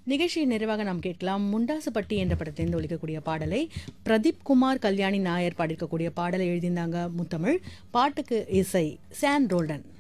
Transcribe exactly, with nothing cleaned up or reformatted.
நிகழ்ச்சியின் நிறைவாக நாம் கேட்கலாம் முண்டாசுப்பட்டி என்ற படத்திலிருந்து ஒலிக்கக்கூடிய பாடலை பிரதீப் குமார் கல்யாணி நாயர் பாடியிருக்கக்கூடிய பாடலை எழுதியிருந்தாங்க முத்தமிழ். பாட்டுக்கு இசை சான் ரோல்டன்.